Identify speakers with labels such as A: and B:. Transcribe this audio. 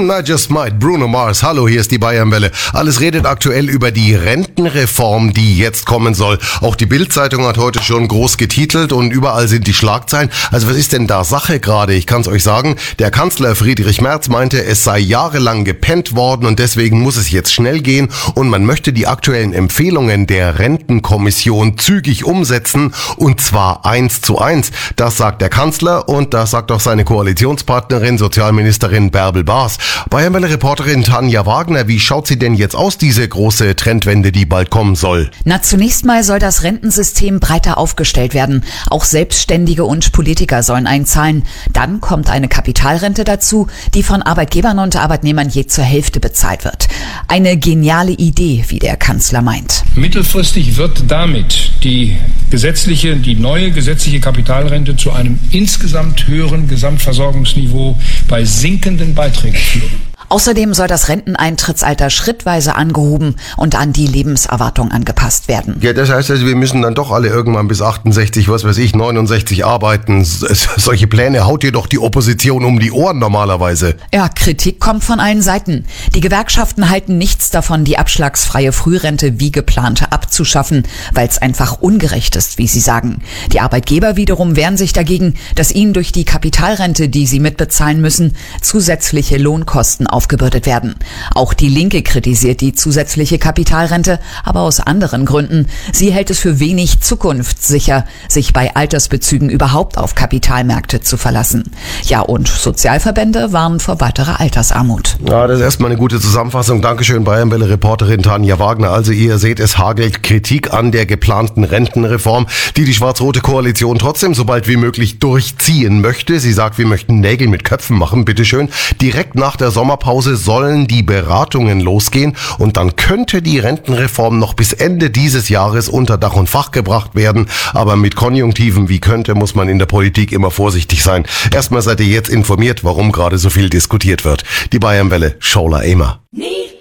A: I just might. Bruno Mars, hallo, hier ist die Bayernwelle. Alles redet aktuell über die Rentenreform, die jetzt kommen soll. Auch die Bild-Zeitung hat heute schon groß getitelt und überall sind die Schlagzeilen. Also was ist denn da Sache gerade? Ich kann es euch sagen, der Kanzler Friedrich Merz meinte, es sei jahrelang gepennt worden und deswegen muss es jetzt schnell gehen und man möchte die aktuellen Empfehlungen der Rentenkommission zügig umsetzen und zwar 1:1. Das sagt der Kanzler und das sagt auch seine Koalitionspartnerin, Sozialministerin Bärbel Baas. Bayernwelle-Reporterin Tanja Wagner, wie schaut sie denn jetzt aus, diese große Trendwende, die bald kommen soll?
B: Zunächst mal soll das Rentensystem breiter aufgestellt werden. Auch Selbstständige und Politiker sollen einzahlen. Dann kommt eine Kapitalrente dazu, die von Arbeitgebern und Arbeitnehmern je zur Hälfte bezahlt wird. Eine geniale Idee, wie der Kanzler meint.
C: Mittelfristig wird damit die neue gesetzliche Kapitalrente zu einem insgesamt höheren Gesamtversorgungsniveau bei sinkenden Beiträgen führen.
B: Außerdem soll das Renteneintrittsalter schrittweise angehoben und an die Lebenserwartung angepasst werden.
A: Ja, das heißt also, wir müssen dann doch alle irgendwann bis 68, 69 arbeiten. Solche Pläne haut dir doch die Opposition um die Ohren normalerweise.
B: Ja, Kritik kommt von allen Seiten. Die Gewerkschaften halten nichts davon, die abschlagsfreie Frührente wie geplant abzuschaffen, weil es einfach ungerecht ist, wie sie sagen. Die Arbeitgeber wiederum wehren sich dagegen, dass ihnen durch die Kapitalrente, die sie mitbezahlen müssen, zusätzliche Lohnkosten aufgebürdet werden. Auch die Linke kritisiert die zusätzliche Kapitalrente, aber aus anderen Gründen. Sie hält es für wenig zukunftssicher, sich bei Altersbezügen überhaupt auf Kapitalmärkte zu verlassen. Ja, und Sozialverbände warnen vor weiterer Altersarmut.
A: Ja, das ist erstmal eine gute Zusammenfassung. Dankeschön, Bayernwelle-Reporterin Tanja Wagner. Also ihr seht, es hagelt Kritik an der geplanten Rentenreform, die schwarz-rote Koalition trotzdem so bald wie möglich durchziehen möchte. Sie sagt, wir möchten Nägel mit Köpfen machen, bitteschön. Direkt nach der Sommerpause sollen die Beratungen losgehen und dann könnte die Rentenreform noch bis Ende dieses Jahres unter Dach und Fach gebracht werden. Aber mit Konjunktiven wie könnte muss man in der Politik immer vorsichtig sein. Erstmal seid ihr jetzt informiert, warum gerade so viel diskutiert wird. Die Bayernwelle, Schola Emer.